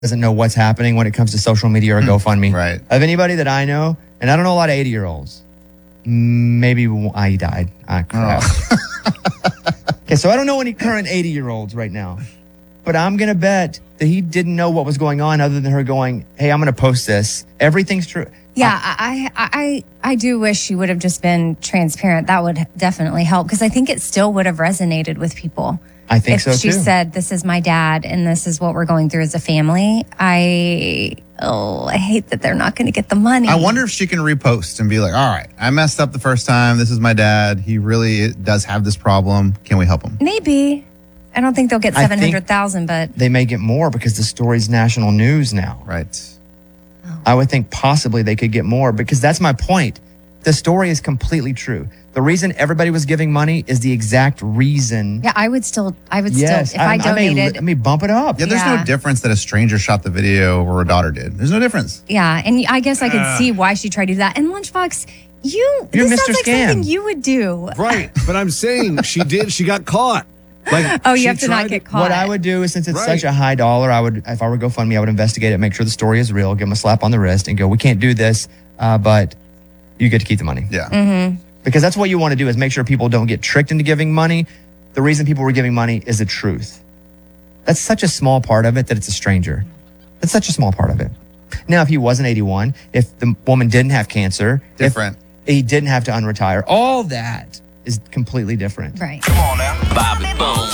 doesn't know what's happening when it comes to social media or GoFundMe. Right. Of anybody that I know, and I don't know a lot of 80-year-olds. Maybe he died. Crap. Okay, so I don't know any current 80-year-olds right now. But I'm going to bet that he didn't know what was going on other than her going, hey, I'm going to post this. Everything's true. Yeah, I do wish she would have just been transparent. That would definitely help because I think it still would have resonated with people. I think so, If she too. said, this is my dad and this is what we're going through as a family, I hate that they're not going to get the money. I wonder if she can repost and be like, all right, I messed up the first time. This is my dad. He really does have this problem. Can we help him? Maybe. I don't think they'll get 700,000, but they may get more because the story's national news now. Right. I would think possibly they could get more because that's my point. The story is completely true. The reason everybody was giving money is the exact reason. yeah, I would still, Yes, if I donated. let me bump it up. Yeah, there's no Yeah. difference that a stranger shot the video or a daughter did. There's no difference. Yeah, and I guess I could see why she tried to do that. And Lunchbox, You're this Mr. sounds like Scam. something you would do. Right. But I'm saying she got caught. Like, Oh, you she have to not tried get caught. What I would do is, since it's Right. such a high dollar, if I were GoFundMe, I would investigate it, make sure the story is real, give them a slap on the wrist, and go, we can't do this, but you get to keep the money. Yeah. Mm-hmm. Because that's what you want to do is make sure people don't get tricked into giving money. The reason people were giving money is the truth. That's such a small part of it that it's a stranger. That's such a small part of it. Now, if he wasn't 81, if the woman didn't have cancer, Different. if he didn't have to unretire, all that is completely different. Right. Come on now. Bobby Bones.